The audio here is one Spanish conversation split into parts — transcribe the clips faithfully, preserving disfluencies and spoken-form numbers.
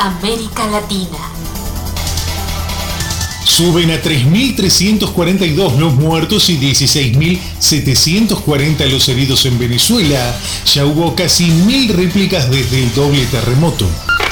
América Latina. Suben a tres mil trescientos cuarenta y dos los muertos y dieciséis mil setecientos cuarenta los heridos en Venezuela. Ya hubo casi mil réplicas desde el doble terremoto.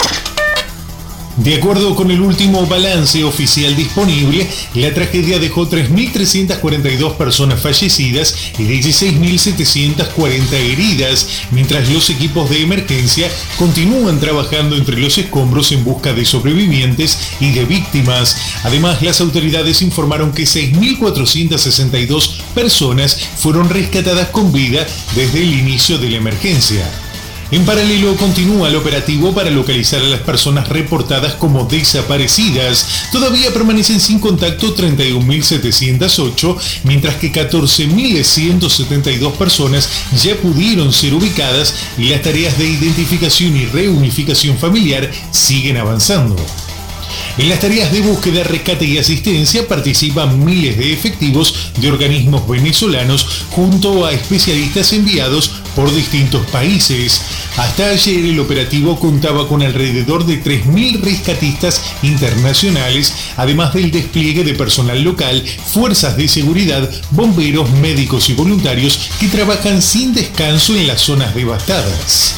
De acuerdo con el último balance oficial disponible, la tragedia dejó tres mil trescientas cuarenta y dos personas fallecidas y dieciséis mil setecientas cuarenta heridas, mientras los equipos de emergencia continúan trabajando entre los escombros en busca de sobrevivientes y de víctimas. Además, las autoridades informaron que seis mil cuatrocientas sesenta y dos personas fueron rescatadas con vida desde el inicio de la emergencia. En paralelo, continúa el operativo para localizar a las personas reportadas como desaparecidas. Todavía permanecen sin contacto treinta y un mil setecientos ocho, mientras que catorce mil ciento setenta y dos personas ya pudieron ser ubicadas y las tareas de identificación y reunificación familiar siguen avanzando. En las tareas de búsqueda, rescate y asistencia participan miles de efectivos de organismos venezolanos junto a especialistas enviados por distintos países. Hasta ayer el operativo contaba con alrededor de tres mil rescatistas internacionales, además del despliegue de personal local, fuerzas de seguridad, bomberos, médicos y voluntarios que trabajan sin descanso en las zonas devastadas.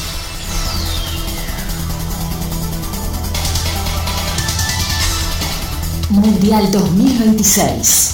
Mundial dos mil veintiséis.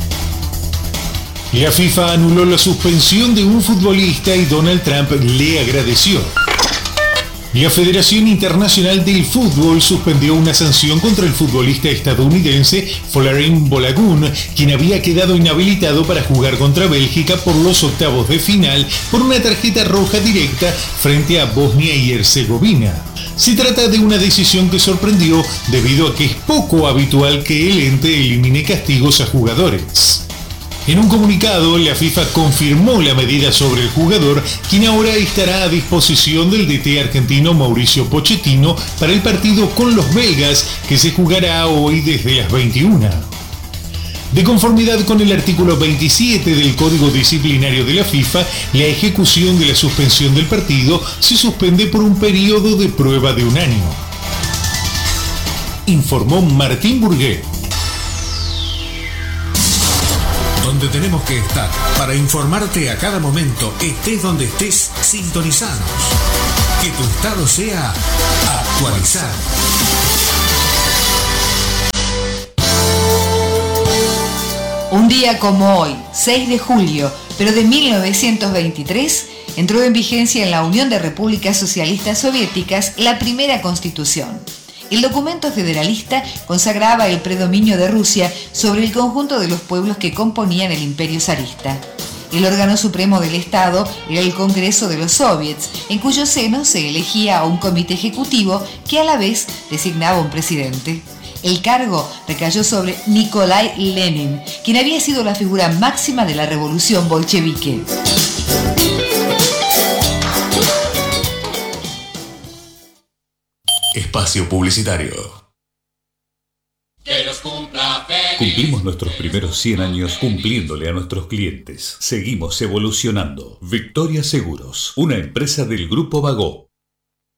La FIFA anuló la suspensión de un futbolista y Donald Trump le agradeció. La Federación Internacional del Fútbol suspendió una sanción contra el futbolista estadounidense Folarin Balogun, quien había quedado inhabilitado para jugar contra Bélgica por los octavos de final por una tarjeta roja directa frente a Bosnia y Herzegovina. Se trata de una decisión que sorprendió debido a que es poco habitual que el ente elimine castigos a jugadores. En un comunicado, la FIFA confirmó la medida sobre el jugador, quien ahora estará a disposición del D T argentino Mauricio Pochettino para el partido con los belgas, que se jugará hoy desde las veintiuna. De conformidad con el artículo veintisiete del Código Disciplinario de la FIFA, la ejecución de la suspensión del partido se suspende por un periodo de prueba de un año. Informó Martín Burguet. Donde tenemos que estar para informarte a cada momento, estés donde estés, sintonizados. Que tu estado sea actualizado. Un día como hoy, seis de julio, pero de mil novecientos veintitrés, entró en vigencia en la Unión de Repúblicas Socialistas Soviéticas la primera Constitución. El documento federalista consagraba el predominio de Rusia sobre el conjunto de los pueblos que componían el imperio zarista. El órgano supremo del Estado era el Congreso de los Soviets, en cuyo seno se elegía a un comité ejecutivo que a la vez designaba un presidente. El cargo recayó sobre Nikolai Lenin, quien había sido la figura máxima de la revolución bolchevique. Espacio publicitario. Que los cumpla feliz. Cumplimos nuestros primeros cien años cumpliéndole a nuestros clientes. Seguimos evolucionando. Victoria Seguros, una empresa del Grupo Bagó.